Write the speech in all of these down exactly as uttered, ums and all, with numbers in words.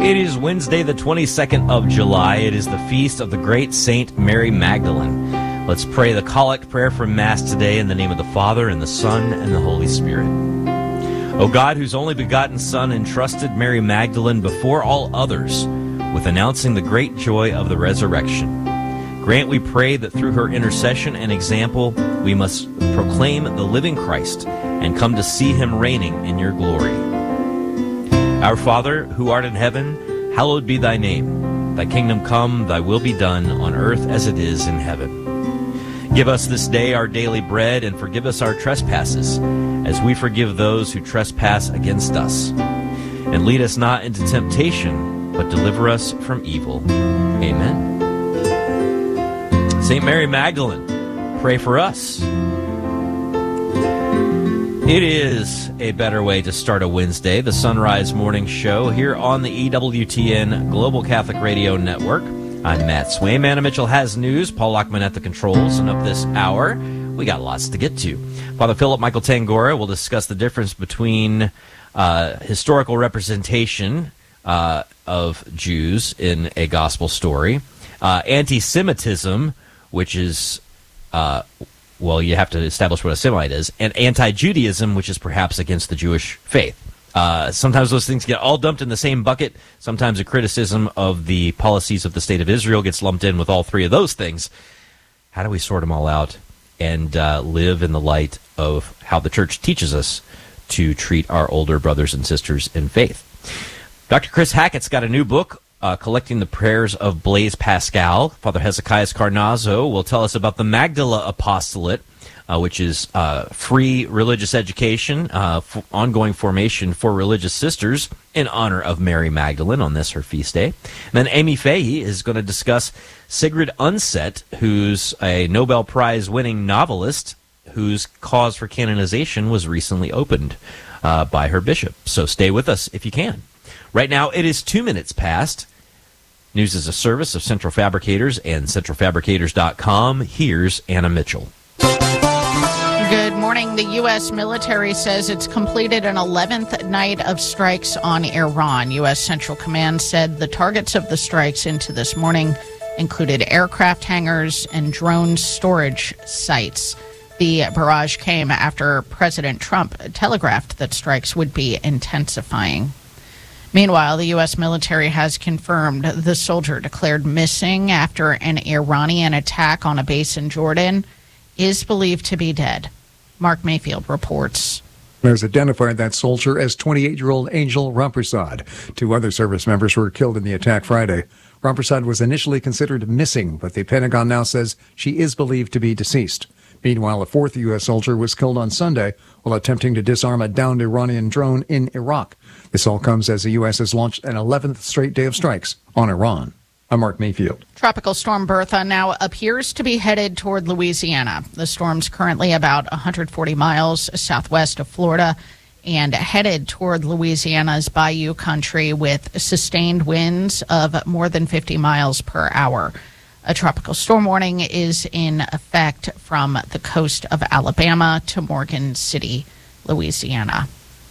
It is Wednesday, the twenty-second of July. It is the feast of the great Saint Mary Magdalene. Let's pray the collect prayer for Mass today in the name of the Father, and the Son, and the Holy Spirit. O God, whose only begotten Son entrusted Mary Magdalene before all others with announcing the great joy of the resurrection, grant, we pray, that through her intercession and example we must proclaim the living Christ and come to see him reigning in your glory. Our Father, who art in heaven, hallowed be thy name. Thy kingdom come, thy will be done, on earth as it is in heaven. Give us this day our daily bread, and forgive us our trespasses, as we forgive those who trespass against us. And lead us not into temptation, but deliver us from evil. Amen. Saint Mary Magdalene, pray for us. It is a better way to start a Wednesday, the Sunrise Morning Show here on the E W T N Global Catholic Radio Network. I'm Matt Swaim. Anna Mitchell has news. Paul Lockman at the controls. And up this hour, we got lots to get to. Father Philip Michael Tangora will discuss the difference between uh, historical representation uh, of Jews in a gospel story, uh, anti-Semitism, which is... Uh, Well, you have to establish what a Semite is, and anti-Judaism, which is perhaps against the Jewish faith. Uh, sometimes those things get all dumped in the same bucket. Sometimes a criticism of the policies of the State of Israel gets lumped in with all three of those things. How do we sort them all out and uh, live in the light of how the Church teaches us to treat our older brothers and sisters in faith? Doctor Chris Hackett's got a new book, Uh, collecting the prayers of Blaise Pascal. Father Hezekiah Carnazzo will tell us about the Magdala Apostolate, uh, which is uh, free religious education, uh, f- ongoing formation for religious sisters in honor of Mary Magdalene on this, her feast day. And then Amy Fahey is going to discuss Sigrid Undset, who's a Nobel Prize-winning novelist whose cause for canonization was recently opened uh, by her bishop. So stay with us if you can. Right now, it is two minutes past. News is a service of Central Fabricators and central fabricators dot com. Here's Anna Mitchell. Good morning. The U S military says it's completed an eleventh night of strikes on Iran. U S Central Command said the targets of the strikes into this morning included aircraft hangars and drone storage sites. The barrage came after President Trump telegraphed that strikes would be intensifying. Meanwhile, the U S military has confirmed the soldier declared missing after an Iranian attack on a base in Jordan is believed to be dead. Mark Mayfield reports. There's identified that soldier as twenty-eight-year-old Angel Rampersad. Two other service members were killed in the attack Friday. Rampersad was initially considered missing, but the Pentagon now says she is believed to be deceased. Meanwhile, a fourth U S soldier was killed on Sunday while attempting to disarm a downed Iranian drone in Iraq. This all comes as the U S has launched an eleventh straight day of strikes on Iran. I'm Mark Mayfield. Tropical storm Bertha now appears to be headed toward Louisiana. The storm's currently about one hundred forty miles southwest of Florida and headed toward Louisiana's bayou country with sustained winds of more than fifty miles per hour. A tropical storm warning is in effect from the coast of Alabama to Morgan City, Louisiana.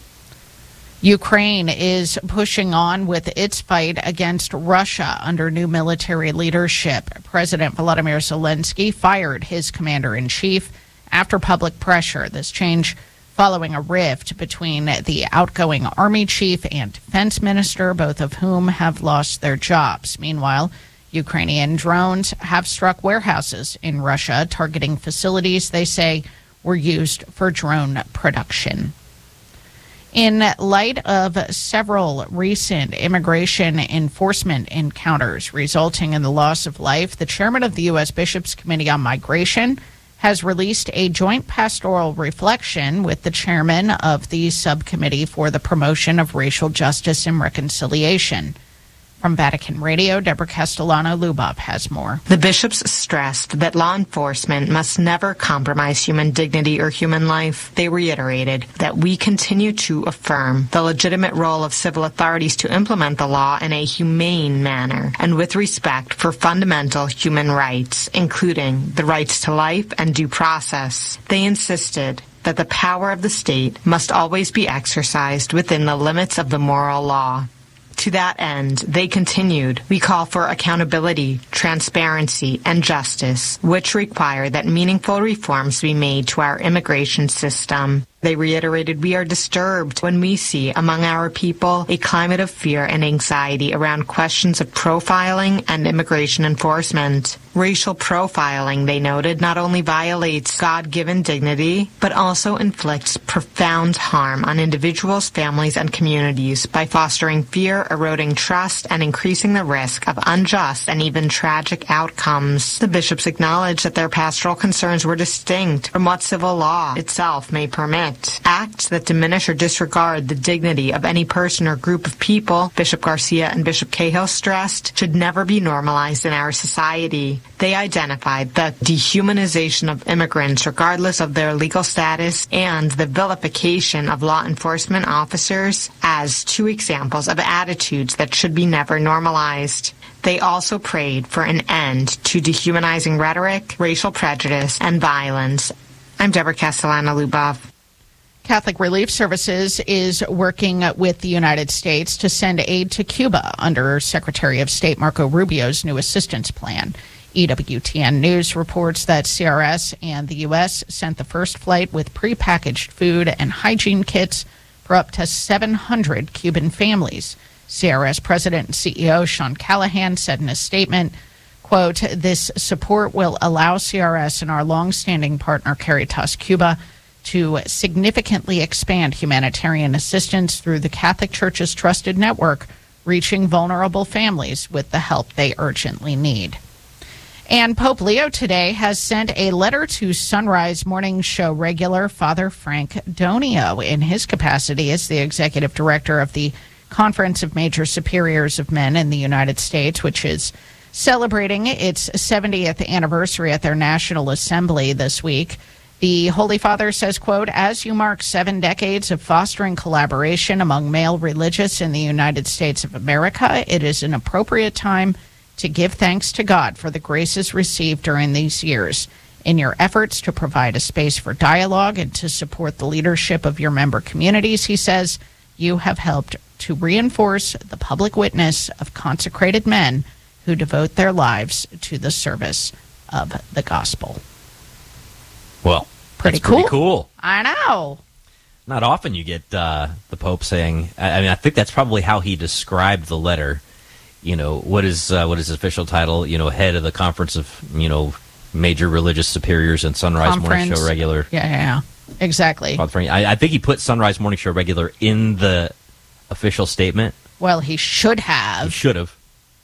Ukraine is pushing on with its fight against Russia under new military leadership. President Volodymyr Zelensky fired his commander-in-chief after public pressure. This change following a rift between the outgoing army chief and defense minister, both of whom have lost their jobs. Meanwhile, Ukrainian drones have struck warehouses in Russia, targeting facilities they say were used for drone production. In light of several recent immigration enforcement encounters resulting in the loss of life, the chairman of the U S Bishops' Committee on Migration has released a joint pastoral reflection with the chairman of the Subcommittee for the Promotion of Racial Justice and Reconciliation. From Vatican Radio, Deborah Castellano-Lubov has more. The bishops stressed that law enforcement must never compromise human dignity or human life. They reiterated that we continue to affirm the legitimate role of civil authorities to implement the law in a humane manner and with respect for fundamental human rights, including the rights to life and due process. They insisted that the power of the state must always be exercised within the limits of the moral law. To that end, they continued, we call for accountability, transparency, and justice, which require that meaningful reforms be made to our immigration system. They reiterated, we are disturbed when we see among our people a climate of fear and anxiety around questions of profiling and immigration enforcement. Racial profiling, they noted, not only violates God-given dignity, but also inflicts profound harm on individuals, families, and communities by fostering fear, eroding trust, and increasing the risk of unjust and even tragic outcomes. The bishops acknowledged that their pastoral concerns were distinct from what civil law itself may permit. Acts that diminish or disregard the dignity of any person or group of people, Bishop Garcia and Bishop Cahill stressed, should never be normalized in our society. They identified the dehumanization of immigrants regardless of their legal status and the vilification of law enforcement officers as two examples of attitudes that should be never normalized. They also prayed for an end to dehumanizing rhetoric, racial prejudice, and violence. I'm Deborah Castellano-Lubov. Catholic Relief Services is working with the United States to send aid to Cuba under Secretary of State Marco Rubio's new assistance plan. E W T N News reports that C R S and the U S sent the first flight with prepackaged food and hygiene kits for up to seven hundred Cuban families. C R S President and C E O Sean Callahan said in a statement, quote, this support will allow C R S and our longstanding partner Caritas Cuba to significantly expand humanitarian assistance through the Catholic Church's trusted network, reaching vulnerable families with the help they urgently need. And Pope Leo today has sent a letter to Sunrise Morning Show regular Father Frank Donio in his capacity as the executive director of the Conference of Major Superiors of Men in the United States, which is celebrating its seventieth anniversary at their National Assembly this week. The Holy Father says, quote, as you mark seven decades of fostering collaboration among male religious in the United States of America, it is an appropriate time to give thanks to God for the graces received during these years. In your efforts to provide a space for dialogue and to support the leadership of your member communities, he says, you have helped to reinforce the public witness of consecrated men who devote their lives to the service of the gospel. Well, pretty that's cool. Pretty cool. I know. Not often you get uh, the Pope saying. I mean, I think that's probably how he described the letter. You know, what is uh, what is his official title? You know, head of the Conference of you know Major Religious Superiors and Sunrise Conference. Morning Show regular. Yeah, yeah, yeah. Exactly. I, I think he put Sunrise Morning Show regular in the official statement. Well, he should have. He should have.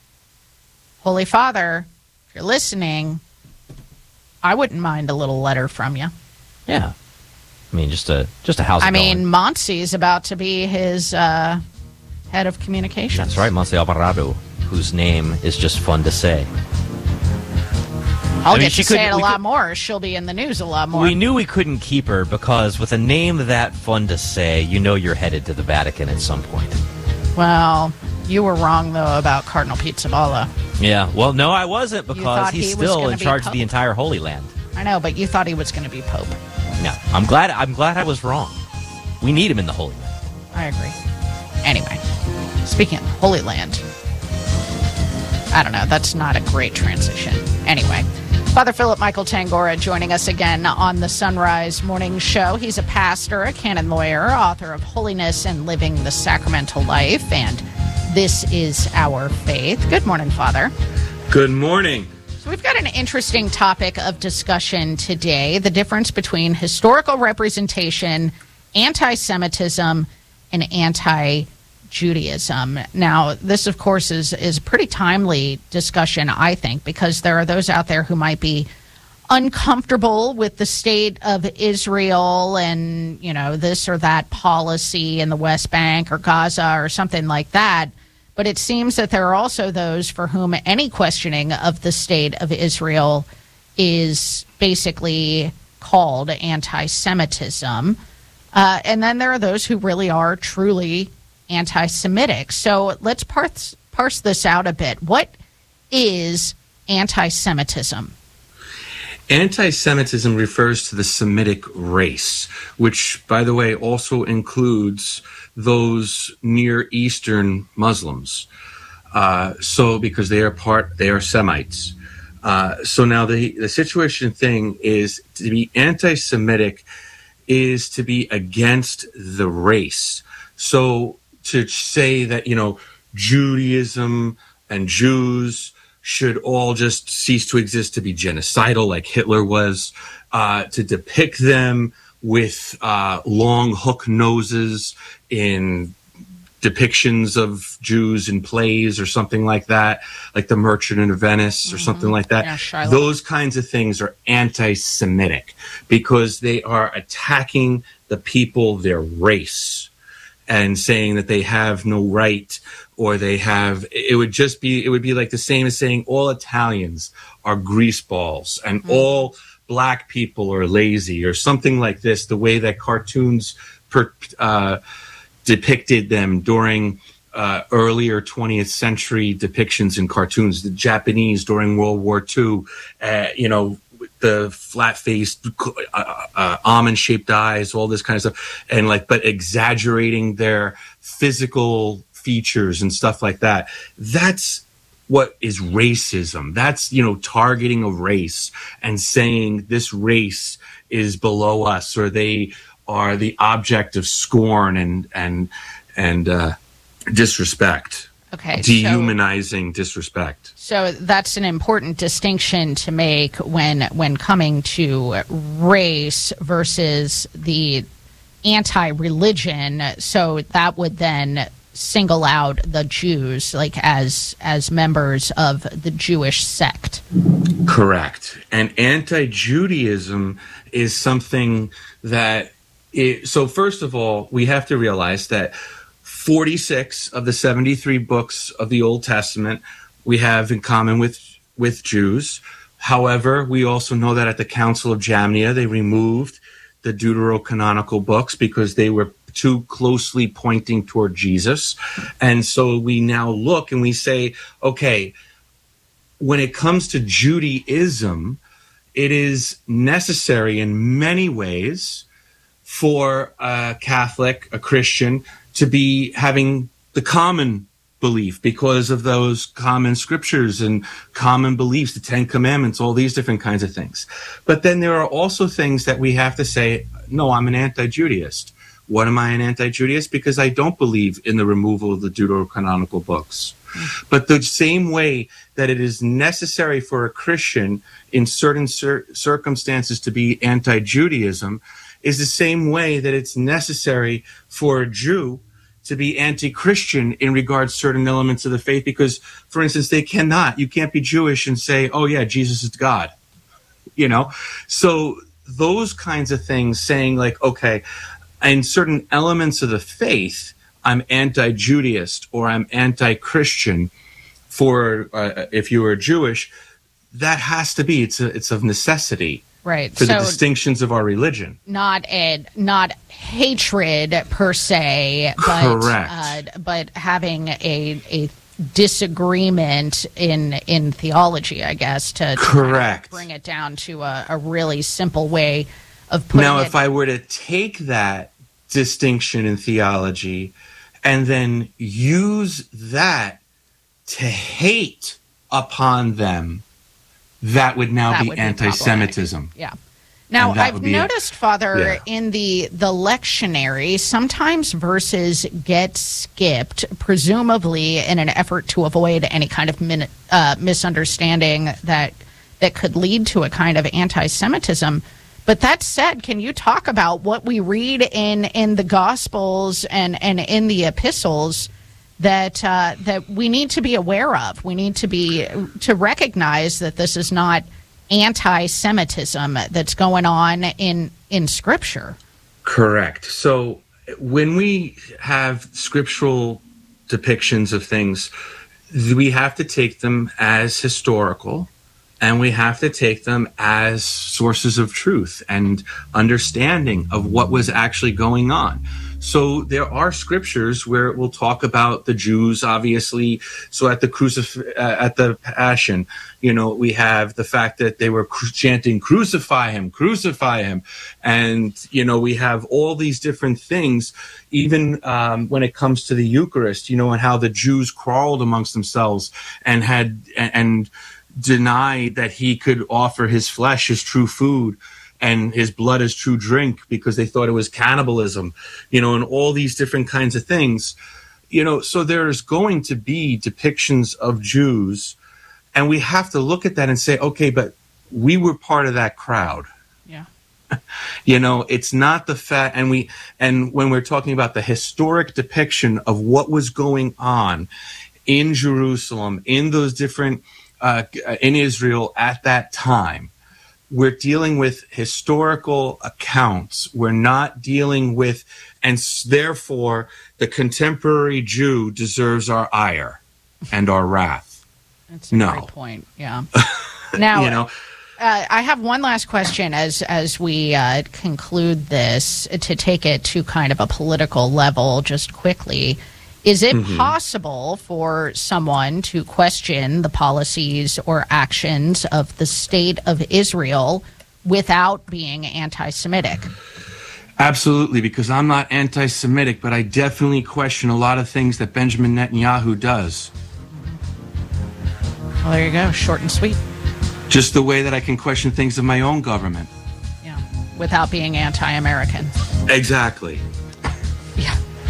Holy Father, if you're listening, I wouldn't mind a little letter from you. Yeah. I mean, just a just a house. I mean, Monsi is about to be his uh, head of communications. That's right, Monsi Alvarado, whose name is just fun to say. I'll I mean, get she to say it a we lot could, more. She'll be in the news a lot more. We knew we couldn't keep her because with a name that fun to say, you know you're headed to the Vatican at some point. Well, you were wrong, though, about Cardinal Pizzaballa. Yeah, well, no, I wasn't because he's he still in charge Pope. of the entire Holy Land. I know, but you thought he was going to be Pope. No, I'm glad. I'm glad I was wrong. We need him in the Holy Land. I agree. Anyway, speaking of the Holy Land, I don't know. That's not a great transition. Anyway, Father Philip Michael Tangora joining us again on the Sunrise Morning Show. He's a pastor, a canon lawyer, author of Holiness and Living the Sacramental Life, and This Is Our Faith. Good morning, Father. Good morning. So we've got an interesting topic of discussion today, the difference between historical representation, anti-Semitism, and anti-Judaism. Now, this, of course, is, is a pretty timely discussion, I think, because there are those out there who might be uncomfortable with the state of Israel and, you know, this or that policy in the West Bank or Gaza or something like that. But it seems that there are also those for whom any questioning of the state of Israel is basically called anti-Semitism. Uh, and then there are those who really are truly anti-Semitic. So let's parse, parse this out a bit. What is anti-Semitism? Anti-Semitism refers to the Semitic race, which, by the way, also includes those Near Eastern Muslims. Uh, so, because they are part, they are Semites. Uh, so now the, the situation thing is to be anti-Semitic is to be against the race. So to say that, you know, Judaism and Jews should all just cease to exist, to be genocidal like Hitler was, uh, to depict them with uh, long hook noses in depictions of Jews in plays or something like that, like The Merchant of Venice or mm-hmm. something like that. Yeah, those kinds of things are anti-Semitic because they are attacking the people, their race, and saying that they have no right, or they have, it would just be, it would be like the same as saying all Italians are greaseballs and mm-hmm. all black people are lazy or something like this, the way that cartoons per, uh, depicted them during uh, earlier twentieth century depictions in cartoons. The Japanese during World War Two, uh, you know, the flat-faced, uh, uh, almond-shaped eyes, all this kind of stuff, and like, but exaggerating their physical features and stuff like that. That's what is racism. That's, you know, targeting a race and saying this race is below us, or they are the object of scorn and and and uh, disrespect. Okay, dehumanizing so, disrespect. So that's an important distinction to make when when coming to race versus the anti-religion. So that would then single out the Jews, like as as members of the Jewish sect. Correct. And anti-Judaism is something that. It, so first of all, we have to realize that forty-six of the seventy-three books of the Old Testament we have in common with, with Jews. However, we also know that at the Council of Jamnia, they removed the deuterocanonical books because they were too closely pointing toward Jesus. And so we now look and we say, okay, when it comes to Judaism, it is necessary in many ways for a Catholic, a Christian, to be having the common belief because of those common scriptures and common beliefs, the Ten Commandments, all these different kinds of things. But then there are also things that we have to say, no, I'm an anti-Judaist. What am I an anti-Judaist? Because I don't believe in the removal of the deuterocanonical books. Mm. But the same way that it is necessary for a Christian in certain cir- circumstances to be anti-Judaism, is the same way that it's necessary for a Jew to be anti-Christian in regards to certain elements of the faith, because, for instance, they cannot, you can't be Jewish and say, oh yeah, Jesus is God, you know? So those kinds of things, saying like, okay, in certain elements of the faith, I'm anti-Judaist or I'm anti-Christian for, uh, if you are Jewish, that has to be, it's a, it's of necessity. Right. For so the distinctions of our religion. Not a, not hatred per se, but correct. Uh, but having a a disagreement in in theology, I guess, to, to correct. Bring it down to a, a really simple way of putting now, it. If I were to take that distinction in theology and then use that to hate upon them, that would now that be would anti-Semitism. Be yeah. Now, I've noticed, a, Father, yeah. in the, the lectionary, sometimes verses get skipped, presumably in an effort to avoid any kind of min, uh, misunderstanding that that could lead to a kind of anti-Semitism. But that said, can you talk about what we read in, in the Gospels and, and in the epistles that uh, that we need to be aware of? We need to be to recognize that this is not anti-Semitism that's going on in in Scripture. Correct. So when we have scriptural depictions of things, we have to take them as historical, and we have to take them as sources of truth and understanding of what was actually going on. So there are scriptures where it will talk about the Jews, obviously. So at the crucif- uh, at the Passion, you know, we have the fact that they were cru- chanting, crucify him, crucify him. And, you know, we have all these different things, even um, when it comes to the Eucharist, you know, and how the Jews quarreled amongst themselves and had, and, and denied that he could offer his flesh as true food and his blood as true drink because they thought it was cannibalism, you know, and all these different kinds of things, you know. So there's going to be depictions of Jews, and we have to look at that and say, okay, but we were part of that crowd. Yeah. You know, it's not the fact, and we, and when we're talking about the historic depiction of what was going on in Jerusalem, in those different, uh, in Israel at that time, we're dealing with historical accounts. We're not dealing with, and therefore the contemporary Jew deserves our ire and our wrath. That's a no. great point. Yeah. Now, you know, uh, I have one last question as as we uh, conclude this, to take it to kind of a political level, just quickly. Is it mm-hmm. possible for someone to question the policies or actions of the state of Israel without being anti-Semitic? Absolutely, because I'm not anti-Semitic, but I definitely question a lot of things that Benjamin Netanyahu does. Well, there you go. Short and sweet. Just the way that I can question things of my own government. Yeah, without being anti-American. Exactly. Yeah.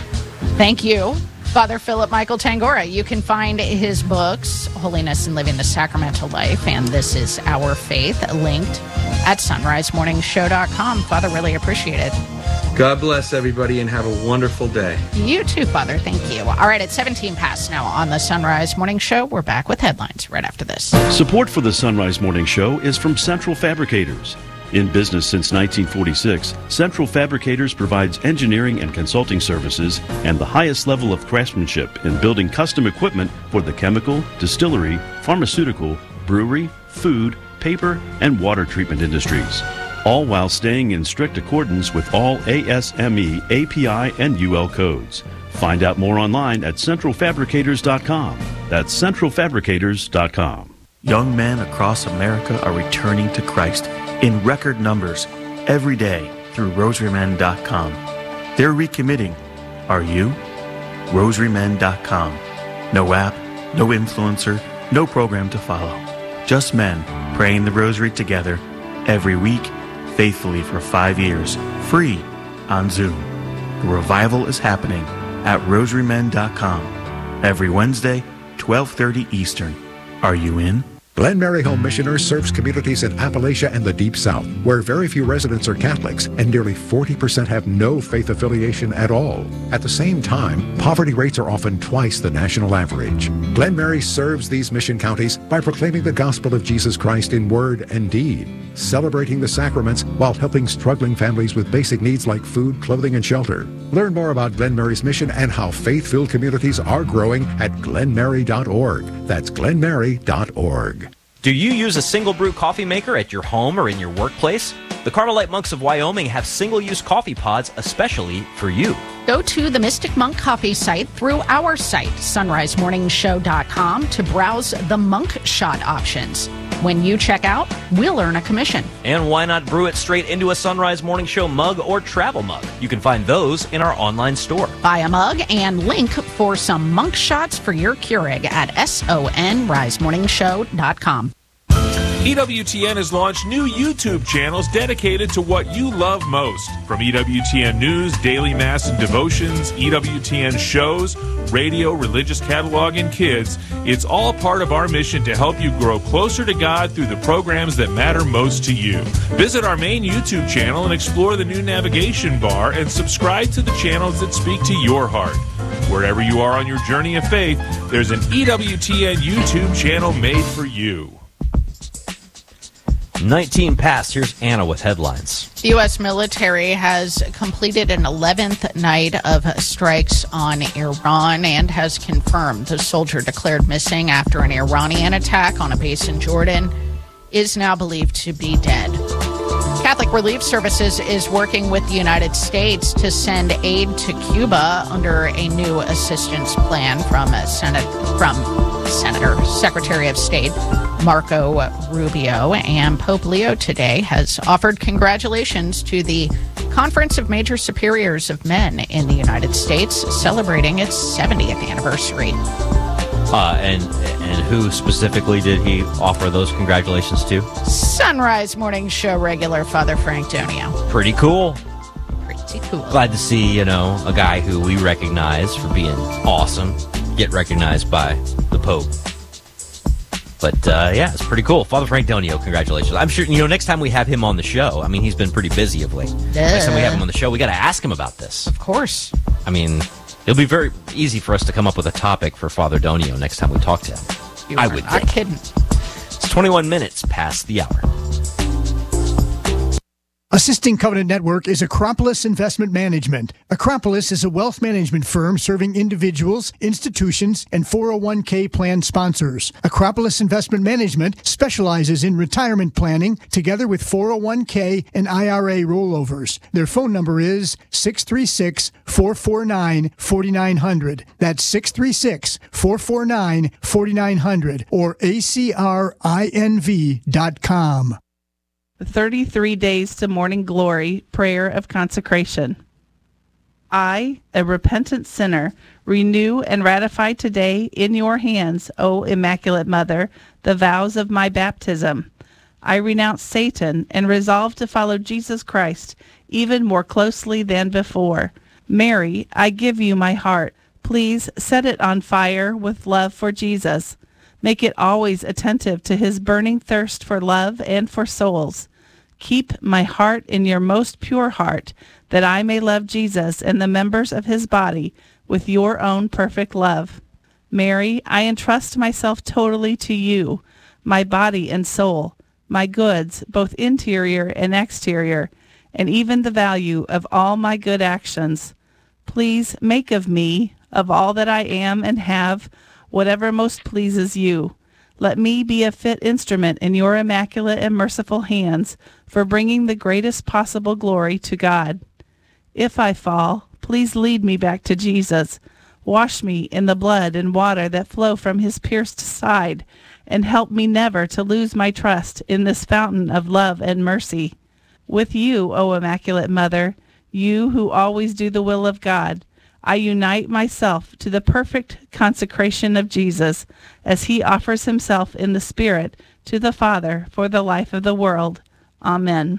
Thank you, Father Philip Michael Tangora. You can find his books, Holiness and Living the Sacramental Life, and This Is Our Faith, linked at sunrise morning show dot com. Father, really appreciate it. God bless everybody and have a wonderful day. You too, Father. Thank you. All right, it's seventeen past now on the Sunrise Morning Show. We're back with headlines right after this. Support for the Sunrise Morning Show is from Central Fabricators. In business since nineteen forty-six, Central Fabricators provides engineering and consulting services and the highest level of craftsmanship in building custom equipment for the chemical, distillery, pharmaceutical, brewery, food, paper, and water treatment industries, all while staying in strict accordance with all A S M E, A P I, and U L codes. Find out more online at central fabricators dot com. That's central fabricators dot com. Young men across America are returning to Christ in record numbers every day through rosary men dot com. They're recommitting. Are you? rosary men dot com. No app, no influencer, no program to follow. Just men praying the rosary together every week, faithfully for five years, free on Zoom. The revival is happening at rosary men dot com every Wednesday, twelve thirty Eastern. Are you in? Glen Mary Home Missioners serves communities in Appalachia and the Deep South, where very few residents are Catholics and nearly forty percent have no faith affiliation at all. At the same time, poverty rates are often twice the national average. Glen Mary serves these mission counties by proclaiming the gospel of Jesus Christ in word and deed, celebrating the sacraments while helping struggling families with basic needs like food, clothing, and shelter. Learn more about Glen Mary's mission and how faith-filled communities are growing at glen mary dot org. That's glen mary dot org. Do you use a single brew coffee maker at your home or in your workplace? The Carmelite Monks of Wyoming have single-use coffee pods especially for you. Go to the Mystic Monk Coffee site through our site, sunrise morning show dot com, to browse the Monk Shot options. When you check out, we'll earn a commission. And why not brew it straight into a Sunrise Morning Show mug or travel mug? You can find those in our online store. Buy a mug and link for some Monk Shots for your Keurig at sunrise morning show dot com. E W T N has launched new YouTube channels dedicated to what you love most. From E W T N News, Daily Mass and Devotions, E W T N shows, radio, religious catalog, and kids, it's all part of our mission to help you grow closer to God through the programs that matter most to you. Visit our main YouTube channel and explore the new navigation bar and subscribe to the channels that speak to your heart. Wherever you are on your journey of faith, there's an E W T N YouTube channel made for you. nineteen past. Here's Anna with headlines. The U S military has completed an eleventh night of strikes on Iran and has confirmed the soldier declared missing after an Iranian attack on a base in Jordan is now believed to be dead. Catholic Catholic Relief Services is working with the United States to send aid to Cuba under a new assistance plan from a Senate, from Senator Secretary of State Marco Rubio. And Pope Leo today has offered congratulations to the Conference of Major Superiors of Men in the United States, celebrating its seventieth anniversary. Uh, and and who specifically did he offer those congratulations to? Sunrise Morning Show regular Father Frank Donio. Pretty cool. Pretty cool. Glad to see, you know, a guy who we recognize for being awesome get recognized by the Pope. But, uh, yeah, it's pretty cool. Father Frank Donio, congratulations. I'm sure, you know, next time we have him on the show, I mean, he's been pretty busy of late. Duh. Next time we have him on the show, we got to ask him about this. Of course. I mean, it'll be very easy for us to come up with a topic for Father Donio next time we talk to him. You I are would not think. kidding. It's twenty-one minutes past the hour. Assisting Covenant Network is Acropolis Investment Management. Acropolis is a wealth management firm serving individuals, institutions, and four oh one k plan sponsors. Acropolis Investment Management specializes in retirement planning together with four oh one k and I R A rollovers. Their phone number is six three six, four four nine, four nine zero zero. That's six three six, four four nine, four nine zero zero or A C R I N V dot com. thirty-three Days to Morning Glory, Prayer of Consecration. I, a repentant sinner, renew and ratify today in your hands, O Immaculate Mother, the vows of my baptism. I renounce Satan and resolve to follow Jesus Christ even more closely than before. Mary, I give you my heart. Please set it on fire with love for Jesus. Make it always attentive to his burning thirst for love and for souls. Keep my heart in your most pure heart, that I may love Jesus and the members of his body with your own perfect love. Mary, I entrust myself totally to you, my body and soul, my goods, both interior and exterior, and even the value of all my good actions. Please make of me, of all that I am and have, whatever most pleases you. Let me be a fit instrument in your immaculate and merciful hands for bringing the greatest possible glory to God. If I fall, please lead me back to Jesus. Wash me in the blood and water that flow from his pierced side, and help me never to lose my trust in this fountain of love and mercy. With you, O Immaculate Mother, you who always do the will of God, I unite myself to the perfect consecration of Jesus as he offers himself in the Spirit to the Father for the life of the world. Amen.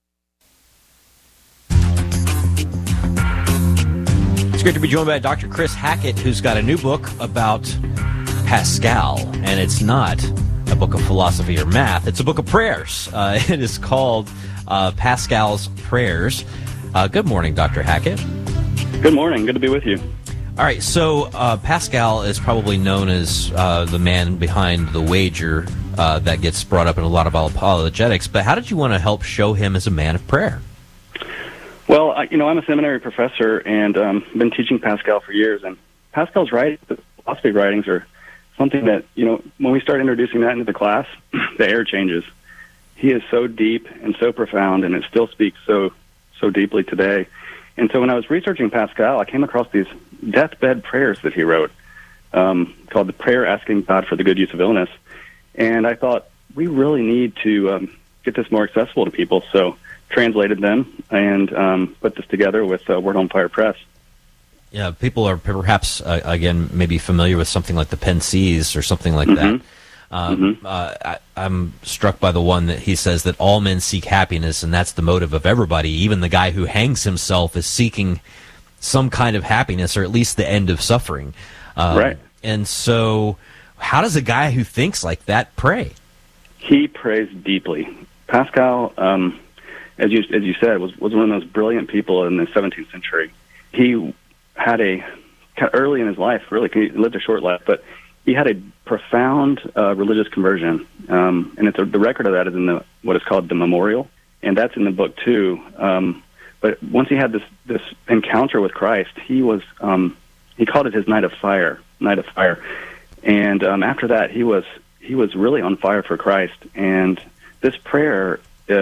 It's great to be joined by Doctor Chris Hackett, who's got a new book about Pascal, and it's not a book of philosophy or math. It's a book of prayers. Uh, it is called uh, Pascal's Prayers. Uh, good morning, Doctor Hackett. Good morning. Good to be with you. All right, so uh, Pascal is probably known as uh, the man behind the wager uh, that gets brought up in a lot of apologetics, but how did you want to help show him as a man of prayer? Well, I, you know, I'm a seminary professor and um, been teaching Pascal for years, and Pascal's writings, the philosophy writings, are something that, you know, when we start introducing that into the class, the air changes. He is so deep and so profound, and it still speaks so so deeply today. And so when I was researching Pascal, I came across these deathbed prayers that he wrote, um, called The Prayer Asking God for the Good Use of Illness. And I thought, we really need to um, get this more accessible to people, so translated them and um, put this together with uh, Word on Fire Press. Yeah, people are perhaps, uh, again, maybe familiar with something like the Pensees or something like Mm-hmm. that. Um, mm-hmm. uh, I, I'm struck by the one that he says that all men seek happiness, and that's the motive of everybody. Even the guy who hangs himself is seeking some kind of happiness, or at least the end of suffering. Um, right. And so how does a guy who thinks like that pray? He prays deeply. Pascal, um, as you as you said, was, was one of those brilliant people in the seventeenth century. He had a, kind of early in his life, really, he lived a short life, but he had a profound uh, religious conversion, um, and it's a, the record of that is in the what is called the Memorial, and that's in the book too. Um, but once he had this this encounter with Christ, he was um, he called it his night of fire, night of fire, and um, after that he was he was really on fire for Christ. And this prayer is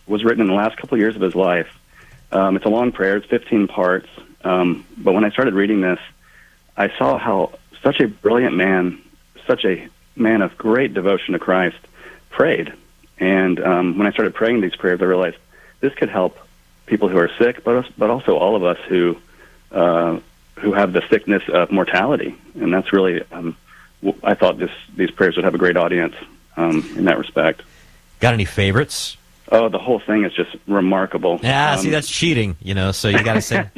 was written in the last couple of years of his life. Um, it's a long prayer. It's fifteen parts. Um, but when I started reading this, I saw how such a brilliant man, such a man of great devotion to Christ, prayed. And um, when I started praying these prayers, I realized this could help people who are sick, but but also all of us who uh, who have the sickness of mortality. And that's really, um, I thought this these prayers would have a great audience um, in that respect. Got any favorites? Oh, the whole thing is just remarkable. Yeah, um, see, that's cheating, you know, so you got to say...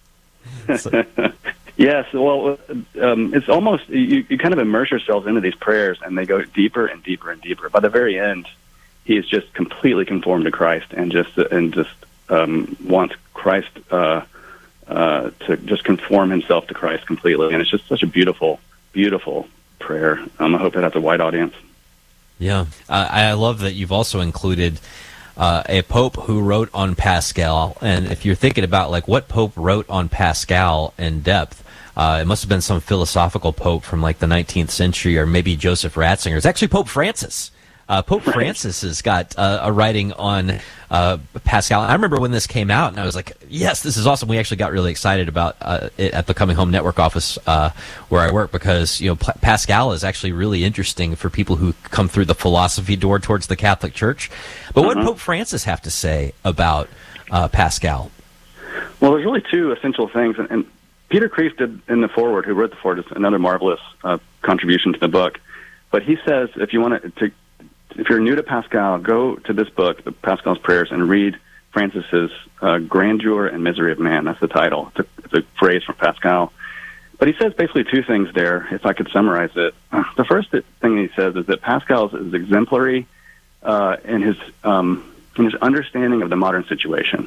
so. Yes, well, um, it's almost, you, you kind of immerse yourselves into these prayers, and they go deeper and deeper and deeper. By the very end, he is just completely conformed to Christ and just and just um, wants Christ uh, uh, to just conform himself to Christ completely. And it's just such a beautiful, beautiful prayer. Um, I hope it has a wide audience. Yeah, uh, I love that you've also included uh, a pope who wrote on Pascal. And if you're thinking about like what pope wrote on Pascal in depth, Uh, it must have been some philosophical pope from like the nineteenth century, or maybe Joseph Ratzinger. It's actually Pope Francis. Uh, Pope right. Francis has got uh, a writing on uh, Pascal. I remember when this came out, and I was like, yes, this is awesome. We actually got really excited about uh, it at the Coming Home Network office uh, where I work, because you know P- Pascal is actually really interesting for people who come through the philosophy door towards the Catholic Church. But uh-huh. what did Pope Francis have to say about uh, Pascal? Well, there's really two essential things, and, and Peter Kreeft did in the foreword, who wrote the foreword, is another marvelous uh, contribution to the book. But he says, if you want to, if you're new to Pascal, go to this book, the Pascal's Prayers, and read Francis's uh, Grandeur and Misery of Man. That's the title. It's a, it's a phrase from Pascal. But he says basically two things there, if I could summarize it. Uh, the first thing he says is that Pascal is exemplary uh, in his um, in his understanding of the modern situation.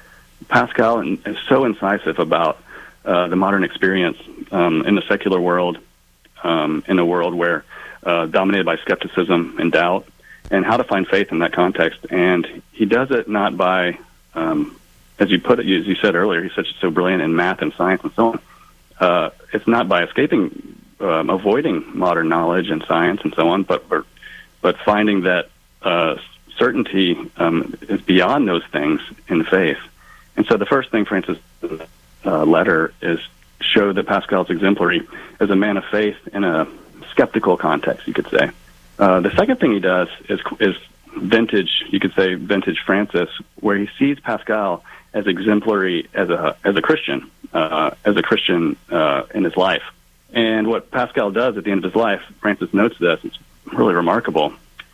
Pascal is so incisive about Uh, the modern experience um, in the secular world, um, in a world where uh, dominated by skepticism and doubt, and how to find faith in that context. And he does it not by, um, as you put it, as you said earlier, he's such so brilliant in math and science and so on. Uh, it's not by escaping, um, avoiding modern knowledge and science and so on, but but, but finding that uh, certainty um, is beyond those things in faith. And so the first thing Francis Uh, letter is show that Pascal is exemplary as a man of faith in a skeptical context, you could say. Uh, the second thing he does is is vintage, you could say vintage Francis, where he sees Pascal as exemplary as a as a Christian, uh, as a Christian uh, in his life. And what Pascal does at the end of his life, Francis notes this, it's really remarkable.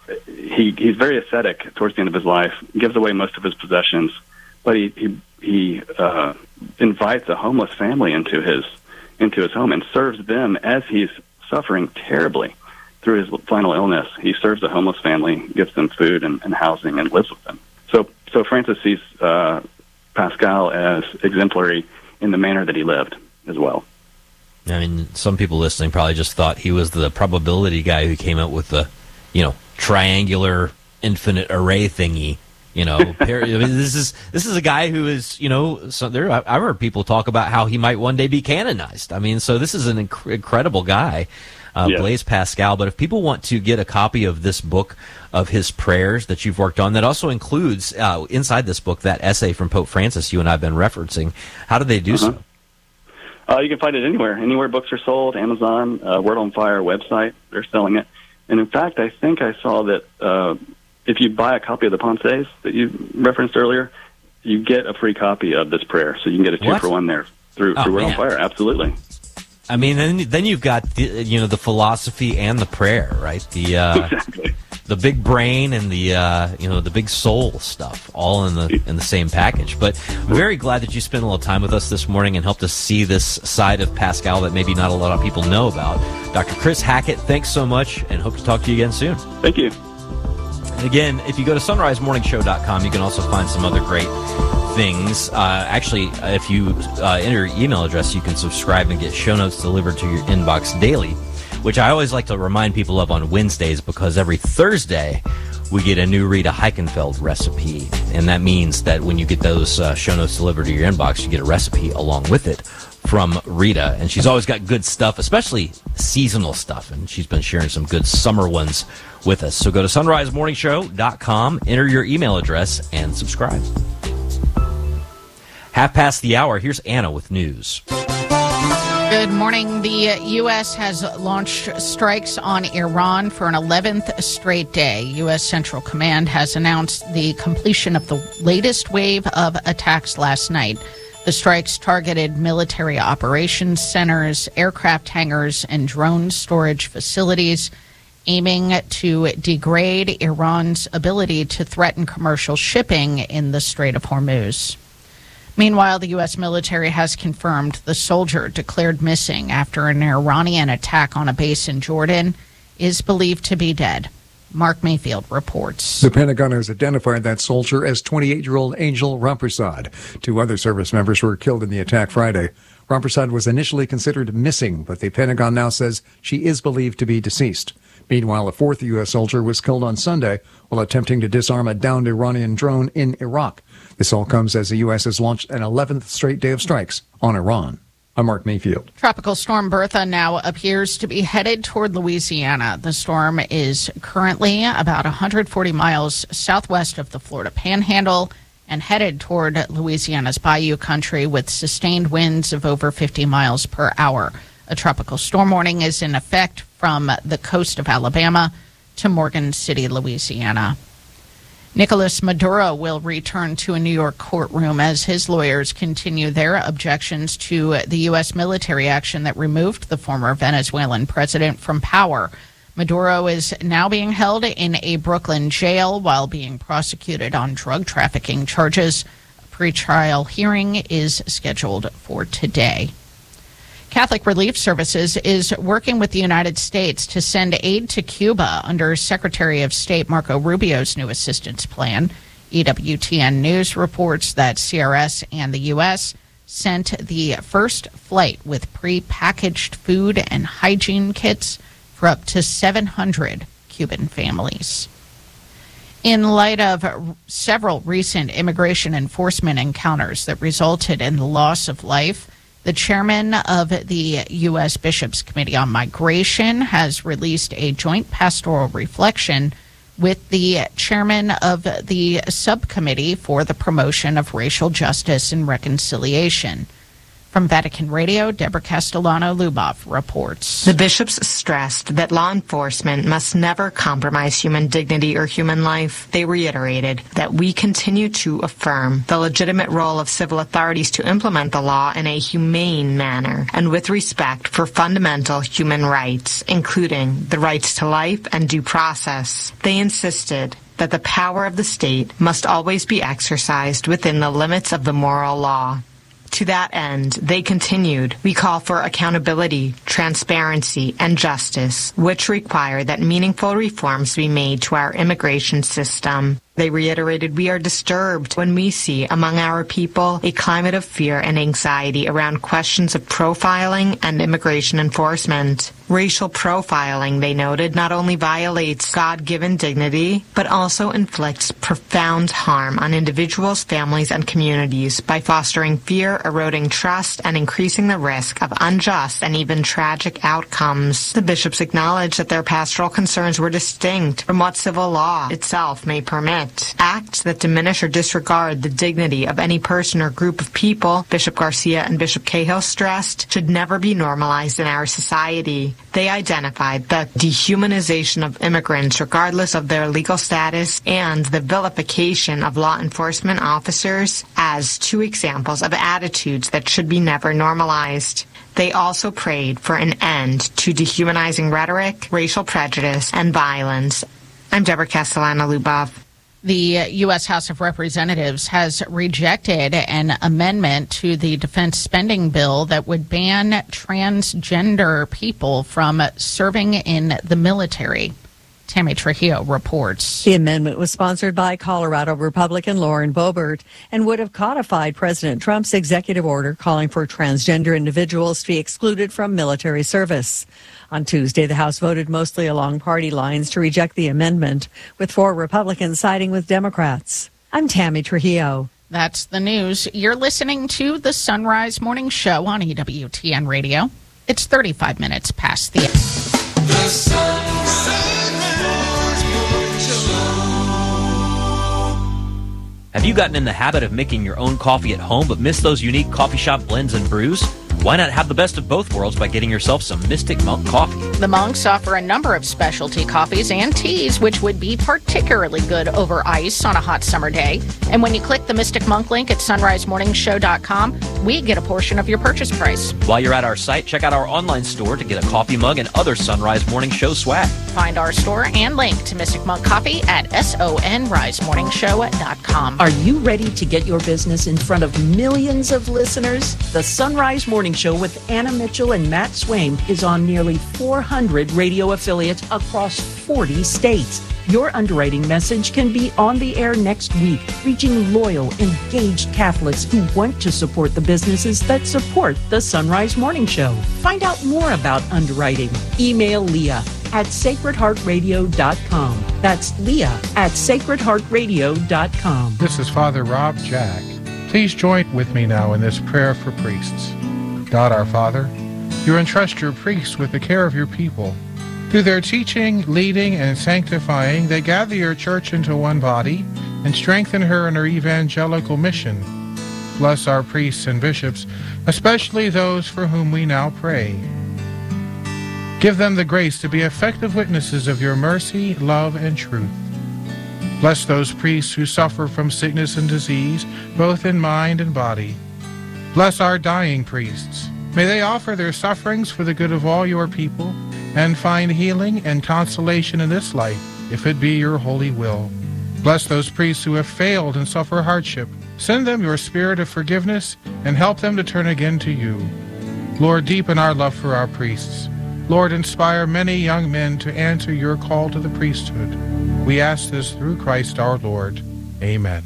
He he's very ascetic towards the end of his life, gives away most of his possessions, but he he, he uh, invites a homeless family into his into his home and serves them as he's suffering terribly through his final illness. He serves a homeless family, gives them food and, and housing, and lives with them. So, so Francis sees uh, Pascal as exemplary in the manner that he lived as well. I mean, some people listening probably just thought he was the probability guy who came up with the, you know, triangular infinite array thingy. You know, I mean, this is this is a guy who is, you know, so there. I've heard people talk about how he might one day be canonized. I mean, so this is an inc- incredible guy, uh, yeah. Blaise Pascal. But if people want to get a copy of this book of his prayers that you've worked on, that also includes uh, inside this book that essay from Pope Francis you and I've been referencing. How do they do uh-huh. so? Uh, you can find it anywhere. Anywhere books are sold. Amazon, uh, Word on Fire website, they're selling it. And in fact, I think I saw that. Uh, If you buy a copy of the Pensées that you referenced earlier, you get a free copy of this prayer. So you can get a two what? for one there through, oh, through Word on Fire. Absolutely. I mean, then then you've got the, you know the philosophy and the prayer, right? The uh, exactly. the big brain and the uh, you know the big soul stuff, all in the in the same package. But I'm very glad that you spent a little time with us this morning and helped us see this side of Pascal that maybe not a lot of people know about. Doctor Chris Hackett, thanks so much, and hope to talk to you again soon. Thank you. Again, if you go to sunrise morning show dot com, you can also find some other great things. Uh, actually, if you uh, enter your email address, you can subscribe and get show notes delivered to your inbox daily, which I always like to remind people of on Wednesdays, because every Thursday we get a new Rita Heikenfeld recipe. And that means that when you get those uh, show notes delivered to your inbox, you get a recipe along with it from Rita, and she's always got good stuff, especially seasonal stuff, and she's been sharing some good summer ones with us. So go to sunrise morning show dot com, enter your email address, and subscribe. Half past the hour, here's Anna with news. Good morning. The U S has launched strikes on Iran for an eleventh straight day. U S Central Command has announced the completion of the latest wave of attacks last night. The strikes targeted military operations centers, aircraft hangars, and drone storage facilities, aiming to degrade Iran's ability to threaten commercial shipping in the Strait of Hormuz. Meanwhile, the U S military has confirmed the soldier declared missing after an Iranian attack on a base in Jordan is believed to be dead. Mark Mayfield reports. The Pentagon has identified that soldier as twenty-eight-year-old Angel Rampersad. Two other service members were killed in the attack Friday. Rampersad was initially considered missing, but the Pentagon now says she is believed to be deceased. Meanwhile, a fourth U S soldier was killed on Sunday while attempting to disarm a downed Iranian drone in Iraq. This all comes as the U S has launched an eleventh straight day of strikes on Iran. I'm Mark Mayfield. Tropical storm Bertha now appears to be headed toward Louisiana. The storm is currently about one hundred forty miles southwest of the Florida Panhandle and headed toward Louisiana's Bayou country with sustained winds of over fifty miles per hour. A tropical storm warning is in effect from the coast of Alabama to Morgan City, Louisiana. Nicolas Maduro will return to a New York courtroom as his lawyers continue their objections to the U S military action that removed the former Venezuelan president from power. Maduro is now being held in a Brooklyn jail while being prosecuted on drug trafficking charges. A pretrial hearing is scheduled for today. Catholic Relief Services is working with the United States to send aid to Cuba under Secretary of State Marco Rubio's new assistance plan. E W T N News reports that C R S and the U S sent the first flight with pre-packaged food and hygiene kits for up to seven hundred Cuban families. In light of several recent immigration enforcement encounters that resulted in the loss of life, the chairman of the U S Bishops' Committee on Migration has released a joint pastoral reflection with the chairman of the Subcommittee for the Promotion of Racial Justice and Reconciliation. From Vatican Radio, Deborah Castellano-Lubov reports. The bishops stressed that law enforcement must never compromise human dignity or human life. They reiterated that we continue to affirm the legitimate role of civil authorities to implement the law in a humane manner and with respect for fundamental human rights, including the rights to life and due process. They insisted that the power of the state must always be exercised within the limits of the moral law. To that end, they continued, we call for accountability, transparency, and justice, which require that meaningful reforms be made to our immigration system. They reiterated, we are disturbed when we see among our people a climate of fear and anxiety around questions of profiling and immigration enforcement. Racial profiling, they noted, not only violates God-given dignity, but also inflicts profound harm on individuals, families, and communities by fostering fear, eroding trust, and increasing the risk of unjust and even tragic outcomes. The bishops acknowledged that their pastoral concerns were distinct from what civil law itself may permit. Acts that diminish or disregard the dignity of any person or group of people, Bishop Garcia and Bishop Cahill stressed, should never be normalized in our society. They identified the dehumanization of immigrants regardless of their legal status and the vilification of law enforcement officers as two examples of attitudes that should be never normalized. They also prayed for an end to dehumanizing rhetoric, racial prejudice, and violence. I'm Deborah Castellano-Lubov. The U S House of Representatives has rejected an amendment to the defense spending bill that would ban transgender people from serving in the military. Tammy Trujillo reports. The amendment was sponsored by Colorado Republican Lauren Boebert and would have codified President Trump's executive order calling for transgender individuals to be excluded from military service. On Tuesday, the House voted mostly along party lines to reject the amendment, with four Republicans siding with Democrats. I'm Tammy Trujillo. That's the news. You're listening to the Sunrise Morning Show on E W T N Radio. It's thirty-five minutes past the... The Sunrise Morning Show. Have you gotten in the habit of making your own coffee at home but miss those unique coffee shop blends and brews? Why not have the best of both worlds by getting yourself some Mystic Monk coffee? The Monks offer a number of specialty coffees and teas, which would be particularly good over ice on a hot summer day. And when you click the Mystic Monk link at sunrise morning show dot com, we get a portion of your purchase price. While you're at our site, check out our online store to get a coffee mug and other Sunrise Morning Show swag. Find our store and link to Mystic Monk Coffee at sunrise morning show dot com. Are you ready to get your business in front of millions of listeners? The Sunrise Morning Show with Anna Mitchell and Matt Swaim is on nearly four hundred radio affiliates across forty states. Your underwriting message can be on the air next week, reaching loyal, engaged Catholics who want to support the businesses that support the Sunrise Morning Show. Find out more about underwriting. Email Leah at sacred heart radio dot com. That's Leah at sacred heart radio dot com. This is Father Rob Jack. Please join with me now in this prayer for priests. God our Father, you entrust your priests with the care of your people. Through their teaching, leading, and sanctifying, they gather your church into one body and strengthen her in her evangelical mission. Bless our priests and bishops, especially those for whom we now pray. Give them the grace to be effective witnesses of your mercy, love, and truth. Bless those priests who suffer from sickness and disease, both in mind and body. Bless our dying priests. May they offer their sufferings for the good of all your people and find healing and consolation in this life, if it be your holy will. Bless those priests who have failed and suffer hardship. Send them your spirit of forgiveness and help them to turn again to you. Lord, deepen our love for our priests. Lord, inspire many young men to answer your call to the priesthood. We ask this through Christ our Lord. Amen.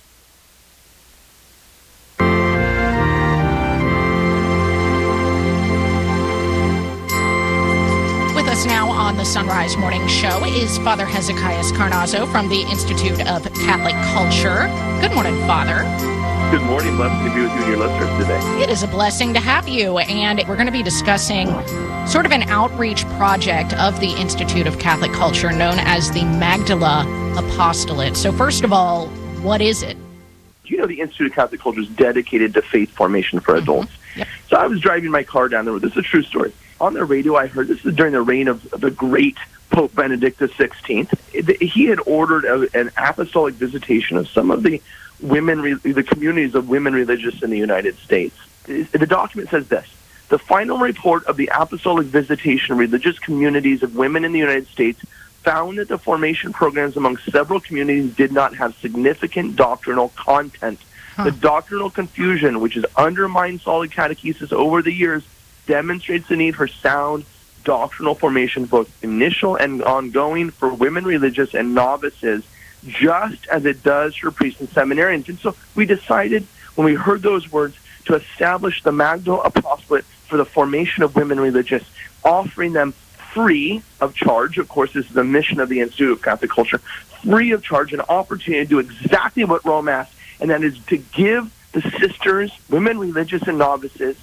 With us now on the Sunrise Morning Show is Father Hezekiah Carnazzo from the Institute of Catholic Culture. Good morning, Father. Good morning. Blessed to be with you and your listeners today. It is a blessing to have you, and we're going to be discussing sort of an outreach project of the Institute of Catholic Culture known as the Magdala Apostolate. So first of all, what is it? You know, the Institute of Catholic Culture is dedicated to faith formation for adults. Mm-hmm. Yep. So I was driving my car down the road. This is a true story. On the radio, I heard, this is during the reign of the great Pope Benedict the sixteenth. He had ordered a, an apostolic visitation of some of the women, the communities of women religious in the United States. The document says this: the final report of the apostolic visitation of religious communities of women in the United States found that the formation programs among several communities did not have significant doctrinal content. Huh. The doctrinal confusion, which has undermined solid catechesis over the years, demonstrates the need for sound doctrinal formation, both initial and ongoing, for women religious and novices, just as it does for priests and seminarians. And so we decided, when we heard those words, to establish the Magdala Apostolate for the formation of women religious, offering them free of charge. Of course, this is the mission of the Institute of Catholic Culture, free of charge, an opportunity to do exactly what Rome asked, and that is to give the sisters, women religious and novices,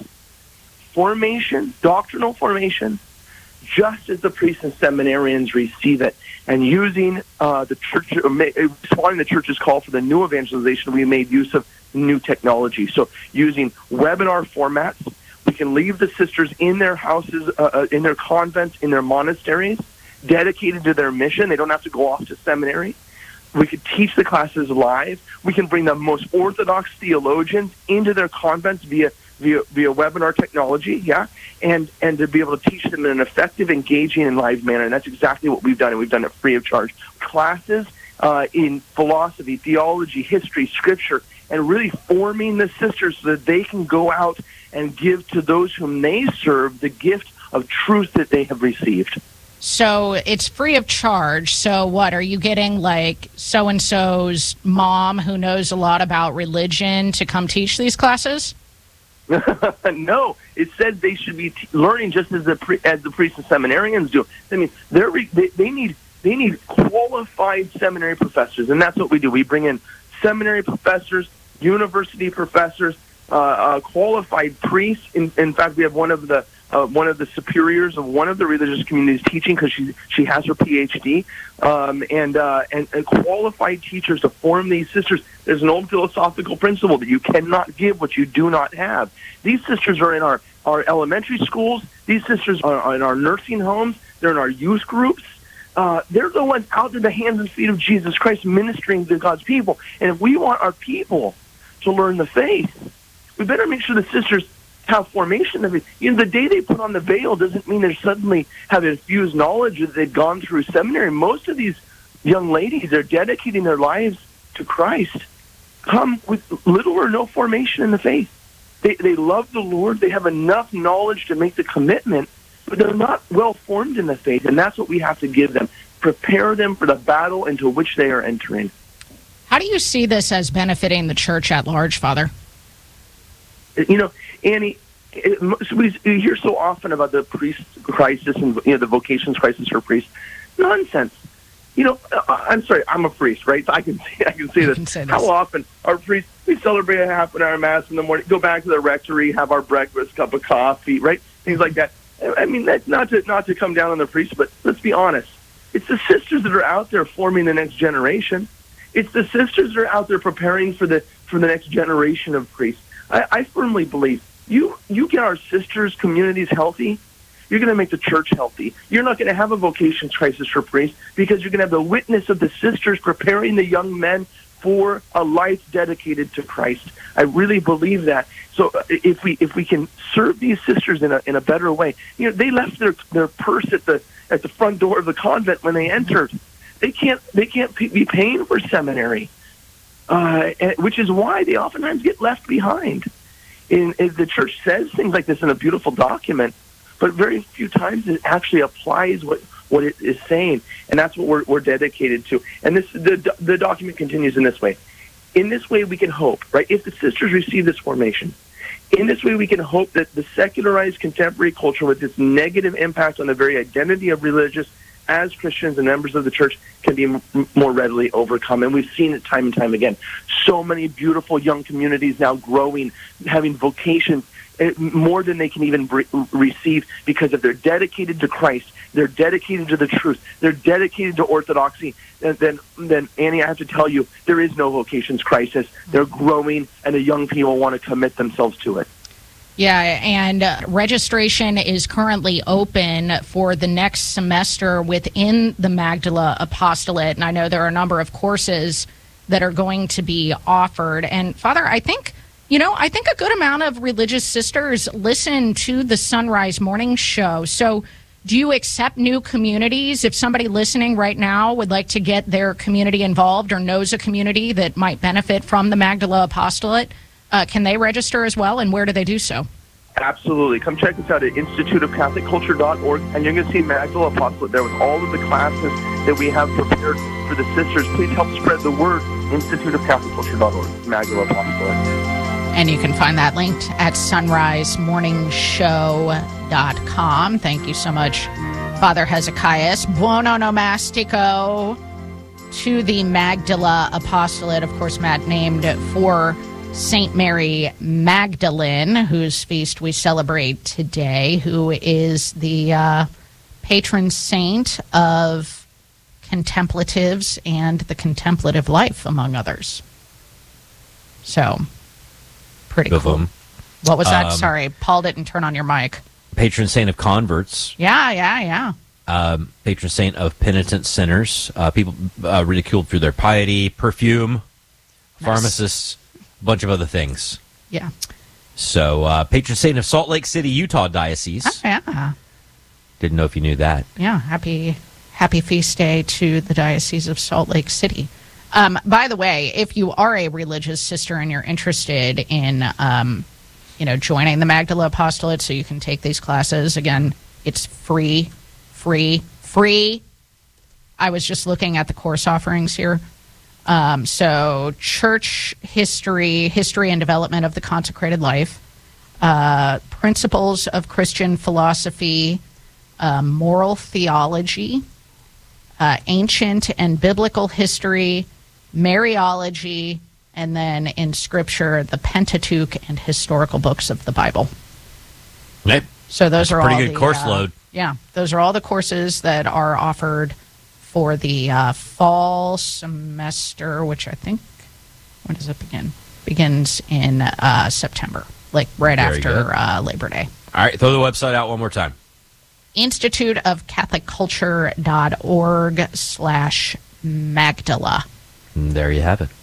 formation, doctrinal formation, just as the priests and seminarians receive it. And using uh, the church, responding to the church's call for the new evangelization, we made use of new technology. So using webinar formats, we can leave the sisters in their houses, uh, in their convents, in their monasteries, dedicated to their mission. They don't have to go off to seminary. We could teach the classes live. We can bring the most orthodox theologians into their convents via via via webinar technology, yeah, and and to be able to teach them in an effective, engaging, and live manner. And that's exactly what we've done, and we've done it free of charge. Classes uh, in philosophy, theology, history, scripture, and really forming the sisters so that they can go out and give to those whom they serve the gift of truth that they have received. So it's free of charge. So what, are you getting like so-and-so's mom who knows a lot about religion to come teach these classes? No, it said they should be t- learning just as the pre- as the priests and seminarians do. I mean, they're re- they, they need they need qualified seminary professors, and that's what we do. We bring in seminary professors, university professors, uh, uh, qualified priests. In, in fact, we have one of the uh, one of the superiors of one of the religious communities teaching because she she has her P H D, um, and, uh, and and qualified teachers to form these sisters. There's an old philosophical principle that you cannot give what you do not have. These sisters are in our, our elementary schools. These sisters are in our nursing homes. They're in our youth groups. Uh, they're the ones out in the hands and feet of Jesus Christ ministering to God's people. And if we want our people to learn the faith, we better make sure the sisters have formation of it. You know, the day they put on the veil doesn't mean they suddenly have infused knowledge that they've gone through seminary. Most of these young ladies are dedicating their lives to Christ, come with little or no formation in the faith. They they love the Lord. They have enough knowledge to make the commitment, but they're not well formed in the faith, and that's what we have to give them. Prepare them for the battle into which they are entering. How do you see this as benefiting the church at large, Father? You know, Annie, it, we hear so often about the priest crisis and, you know, the vocations crisis for priests. Nonsense. You know, I'm sorry, I'm a priest, right? So I can say, I can say this. Can say this. How often our priests, we celebrate a half an hour mass in the morning, go back to the rectory, have our breakfast, cup of coffee, right? Things like that. I mean, that's not to not to come down on the priests, but let's be honest. It's the sisters that are out there forming the next generation. It's the sisters that are out there preparing for the for the next generation of priests. I, I firmly believe you you get our sisters' communities healthy, you're going to make the church healthy. You're not going to have a vocations crisis for priests because you're going to have the witness of the sisters preparing the young men for a life dedicated to Christ. I really believe that. So if we if we can serve these sisters in a in a better way, you know, they left their their purse at the at the front door of the convent when they entered. They can't they can't be paying for seminary, uh, which is why they oftentimes get left behind. In, in the church says things like this in a beautiful document, but very few times it actually applies what what it is saying, and that's what we're, we're dedicated to. And this the the document continues in this way. In this way, we can hope, right? If the sisters receive this formation, in this way, we can hope that the secularized contemporary culture, with its negative impact on the very identity of religious as Christians and members of the church, can be m- more readily overcome. And we've seen it time and time again. So many beautiful young communities now growing, having vocations more than they can even re- receive because if they're dedicated to Christ, they're dedicated to the truth, they're dedicated to orthodoxy, and then, then Annie, I have to tell you, there is no vocations crisis. They're growing, and the young people want to commit themselves to it. Yeah, and uh, registration is currently open for the next semester within the Magdala Apostolate, and I know there are a number of courses that are going to be offered. And Father, I think, you know, I think a good amount of religious sisters listen to the Sunrise Morning Show. So do you accept new communities? If somebody listening right now would like to get their community involved or knows a community that might benefit from the Magdala Apostolate, Uh, can they register as well, and where do they do so? Absolutely. Come check us out at institute of catholic culture dot org, and you're going to see Magdala Apostolate there with all of the classes that we have prepared for the sisters. Please help spread the word. institute of catholic culture dot org, Magdala Apostolate. And you can find that linked at sunrise morning show dot com. Thank you so much, Father Hezekiah. Buono nomastico to the Magdala Apostolate, of course, Matt, named for Saint Mary Magdalene, whose feast we celebrate today, who is the uh, patron saint of contemplatives and the contemplative life, among others. So, pretty Good cool. one. What was that? Um, Sorry, Paul didn't turn on your mic. Patron saint of converts. Yeah, yeah, yeah. Um, patron saint of penitent sinners. Uh, people uh, ridiculed through their piety, perfume, Nice. pharmacists, a bunch of other things. Yeah. So, uh, patron saint of Salt Lake City, Utah Diocese. Oh, yeah. Didn't know if you knew that. Yeah, happy happy feast day to the Diocese of Salt Lake City. Um, by the way, if you are a religious sister and you're interested in, um, you know, joining the Magdala Apostolate so you can take these classes, again, it's free, free, free. I was just looking at the course offerings here. Um, so church history, history and development of the consecrated life, uh, principles of Christian philosophy, uh, moral theology, uh, ancient and biblical history, Mariology, and then in Scripture, the Pentateuch and historical books of the Bible. Yep. So those That's are a pretty all good the, course uh, load. Yeah, those are all the courses that are offered for the uh, fall semester, which I think, when does it begin? Begins in uh, September, like right Very after uh, Labor Day. All right, throw the website out one more time. Institute of Catholic Culture dot org slash Magdala. And there you have it.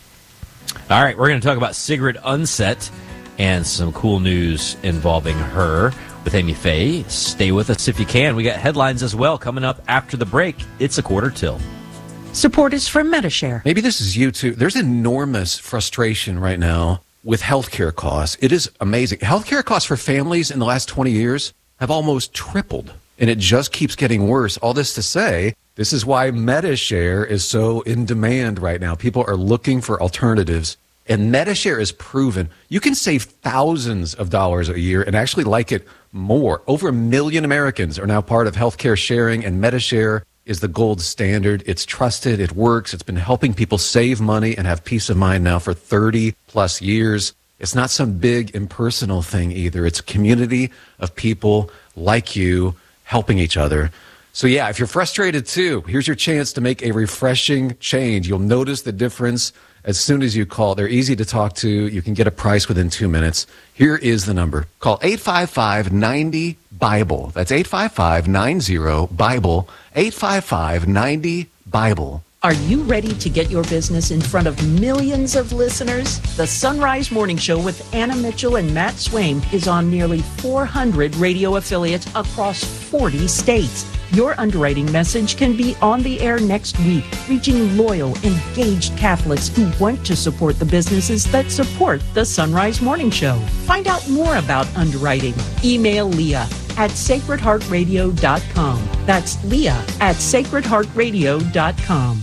All right, we're going to talk about Sigrid Undset and some cool news involving her with Amy Faye. Stay with us if you can. We got headlines as well coming up after the break. It's a quarter till. Support is from Metashare. Maybe this is you too. There's enormous frustration right now with healthcare costs. It is amazing. Healthcare costs for families in the last twenty years have almost tripled, and it just keeps getting worse. All this to say, this is why Metashare is so in demand right now. People are looking for alternatives, and Metashare is proven you can save thousands of dollars a year and actually like it more. Over a million Americans are now part of healthcare sharing, and Metashare is the gold standard. It's trusted. It works. It's been helping people save money and have peace of mind now for thirty plus years. It's not some big impersonal thing either. It's a community of people like you helping each other. So yeah, if you're frustrated too, here's your chance to make a refreshing change. You'll notice the difference as soon as you call. They're easy to talk to. You can get a price within two minutes. Here is the number. Call eight five five, nine zero, BIBLE. That's eight five five, nine zero, BIBLE. eight five five, nine zero, BIBLE. Are you ready to get your business in front of millions of listeners? The Sunrise Morning Show with Anna Mitchell and Matt Swaim is on nearly four hundred radio affiliates across forty states. Your underwriting message can be on the air next week, reaching loyal, engaged Catholics who want to support the businesses that support the Sunrise Morning Show. Find out more about underwriting. Email Leah at sacred heart radio dot com. That's Leah at sacred heart radio dot com.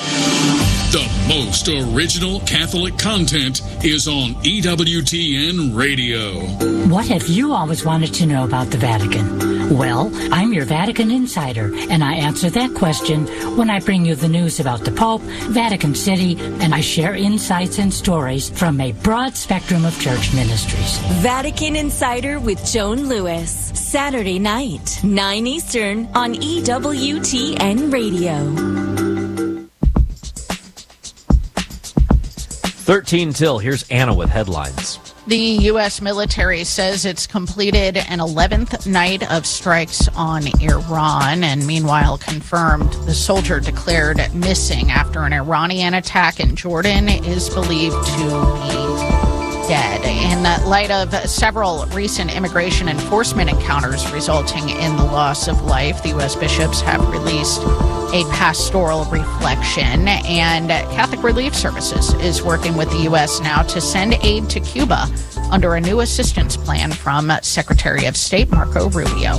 The most original Catholic content is on E W T N Radio. What have you always wanted to know about the Vatican? Well, I'm your Vatican insider, and I answer that question when I bring you the news about the Pope, Vatican City, and I share insights and stories from a broad spectrum of church ministries. Vatican Insider with Joan Lewis. Saturday night, nine Eastern on E W T N Radio. thirteen till. Here's Anna with headlines. The U S military says it's completed an eleventh night of strikes on Iran, and meanwhile confirmed the soldier declared missing after an Iranian attack in Jordan is believed to be dead. In light of several recent immigration enforcement encounters resulting in the loss of life, the U S bishops have released a pastoral reflection, and Catholic Relief Services is working with the U S now to send aid to Cuba under a new assistance plan from Secretary of State Marco Rubio.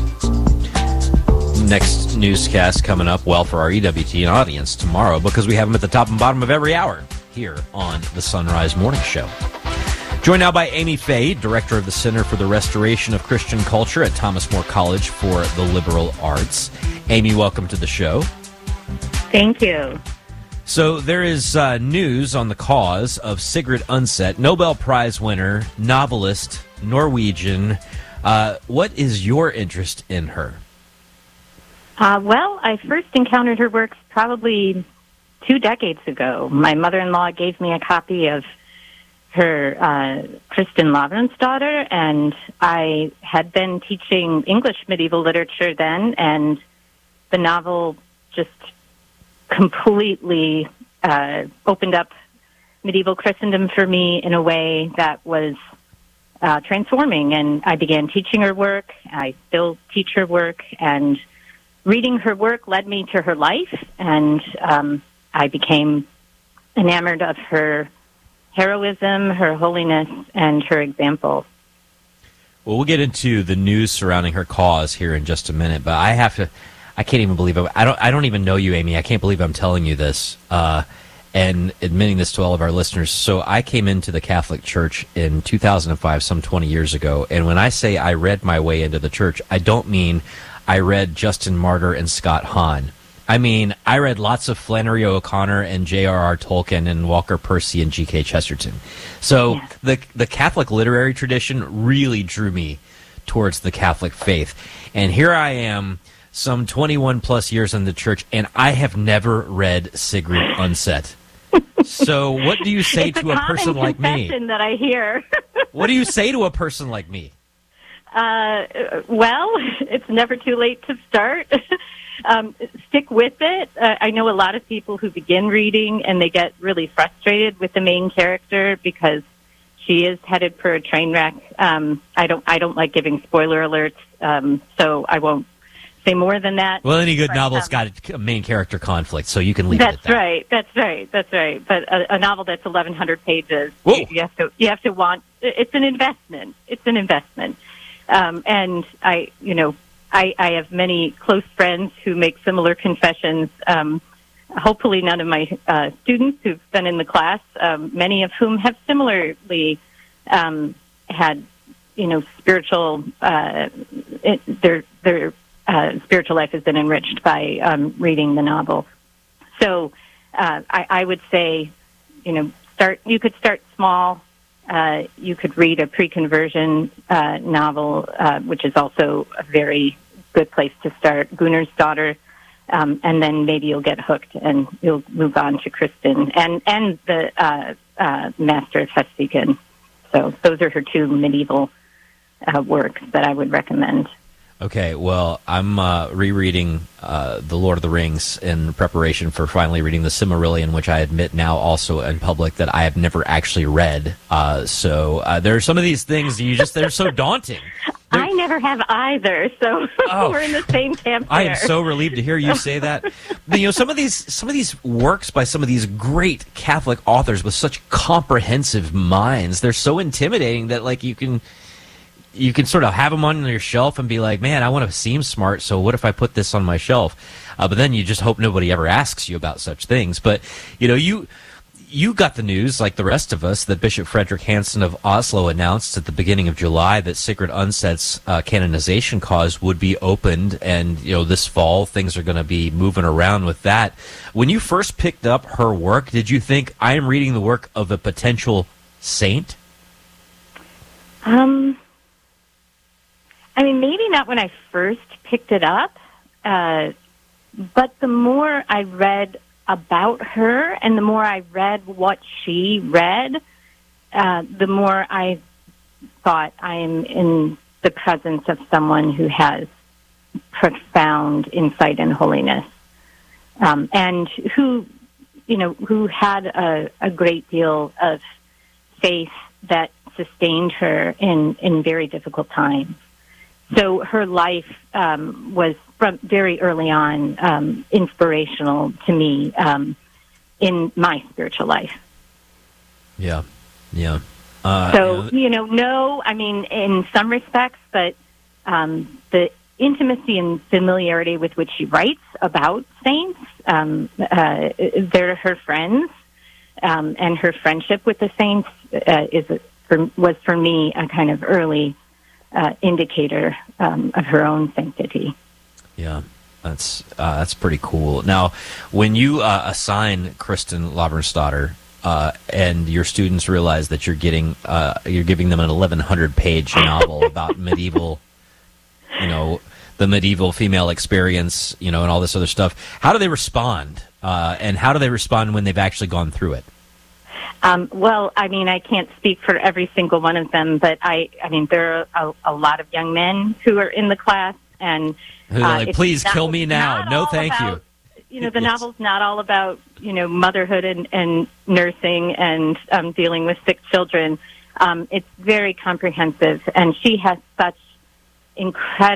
Next newscast coming up, well, for our E W T N audience tomorrow, because we have them at the top and bottom of every hour here on the Sunrise Morning Show. Joined now by Amy Faye, Director of the Center for the Restoration of Christian Culture at Thomas More College for the Liberal Arts. Amy, welcome to the show. Thank you. So there is uh, news on the cause of Sigrid Undset, Nobel Prize winner, novelist, Norwegian. Uh, what is your interest in her? Uh, well, I first encountered her works probably two decades ago. My mother-in-law gave me a copy of her uh, Kristen Lavransdatter, and I had been teaching English medieval literature then, and the novel just completely uh, opened up medieval Christendom for me in a way that was uh, transforming. And I began teaching her work. I still teach her work, and reading her work led me to her life, and um, I became enamored of her heroism, her holiness, and her example. Well, we'll get into the news surrounding her cause here in just a minute, but I have to, I can't even believe it. I don't, I don't even know you, Amy. I can't believe I'm telling you this uh, and admitting this to all of our listeners. So I came into the Catholic Church in two thousand five, some twenty years ago, and when I say I read my way into the church, I don't mean I read Justin Martyr and Scott Hahn. I mean, I read lots of Flannery O'Connor and J R R Tolkien and Walker Percy and G K Chesterton. So Yes. the the Catholic literary tradition really drew me towards the Catholic faith. And here I am, some twenty-one plus years in the church, and I have never read Sigrid Undset. So what do you say It's to a, common person like me? confession that I hear. What do you say to a person like me? Uh, well, it's never too late to start. um, stick with it. Uh, I know a lot of people who begin reading and they get really frustrated with the main character because she is headed for a train wreck. Um, I don't. I don't like giving spoiler alerts, um, so I won't say more than that. Well, any good But, novel's um, got a main character conflict, so you can leave it That's at that. right. That's right. That's right. But a, a novel that's eleven hundred pages, Whoa. you, you have to you have to want. It's an investment. It's an investment. Um, and I, you know, I, I have many close friends who make similar confessions. Um, hopefully, none of my uh, students who've been in the class, um, many of whom have similarly um, had, you know, spiritual. Uh, it, their their uh, spiritual life has been enriched by um, reading the novel. So, uh, I, I would say, you know, start. You could start small. Uh, you could read a pre-conversion uh, novel, uh, which is also a very good place to start. Gunnar's Daughter, um, and then maybe you'll get hooked and you'll move on to Kristen and and the uh, uh, Master of Hestigen. So those are her two medieval uh, works that I would recommend. Okay, well, I'm uh, rereading uh, The Lord of the Rings in preparation for finally reading The Silmarillion, which I admit now also in public that I have never actually read. Uh, so uh, there are some of these things you just they're so daunting. They're, I never have either, so Oh. we're in the same camp I am there. so relieved to hear you say that. But, you know, some of these some of these works by some of these great Catholic authors with such comprehensive minds, they're so intimidating that like you can. You can sort of have them on your shelf and be like, man, I want to seem smart, so what if I put this on my shelf? Uh, but then you just hope nobody ever asks you about such things. But, you know, you you got the news, like the rest of us, that Bishop Frederick Hansen of Oslo announced at the beginning of July that Sigrid Undset's uh, canonization cause would be opened, and, you know, this fall things are going to be moving around with that. When you first picked up her work, did you think, I am reading the work of a potential saint? Um... I mean, maybe not when I first picked it up, uh, but the more I read about her and the more I read what she read, uh, the more I thought I am in the presence of someone who has profound insight and holiness, um, and who, you know, who had a, a great deal of faith that sustained her in, in very difficult times. So her life um, was from very early on um, inspirational to me um, in my spiritual life. Yeah, yeah. Uh, so, you know, you know, no, I mean, in some respects, but um, the intimacy and familiarity with which she writes about saints, um, uh, they're her friends, um, and her friendship with the saints uh, is for, was for me a kind of early Uh, indicator um, of her own sanctity. Yeah, that's uh, that's pretty cool. Now, when you uh, assign Kristen Labernsdotter uh, and your students realize that you're getting uh, you're giving them an eleven hundred page novel about medieval, you know, the medieval female experience, you know, and all this other stuff, how do they respond? Uh, and how do they respond when they've actually gone through it? Um, well, I mean, I can't speak for every single one of them, but I, I mean, there are a, a lot of young men who are in the class, and Who are uh, like, it's please not- kill me now. not No, all thank about- you. You know, the Yes. novel's not all about, you know, motherhood and, and nursing and um, dealing with sick children. Um, it's very comprehensive, and she has such incredible